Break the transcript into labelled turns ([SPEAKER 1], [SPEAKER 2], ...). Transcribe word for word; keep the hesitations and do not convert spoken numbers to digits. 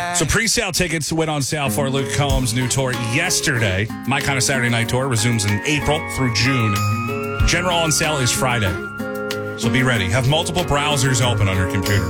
[SPEAKER 1] back.
[SPEAKER 2] So pre-sale tickets went on sale for Luke Combs' new tour yesterday. My Kind of Saturday Night Tour resumes in April through June. General on sale is Friday. So be ready. Have multiple browsers open on your computer.